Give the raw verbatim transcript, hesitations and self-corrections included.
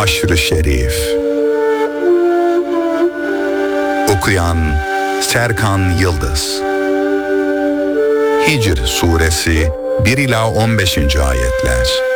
Aşr-ı Şerif. Okuyan Serkan Yıldız. Hicr Suresi bir ila on beşinci ayetler.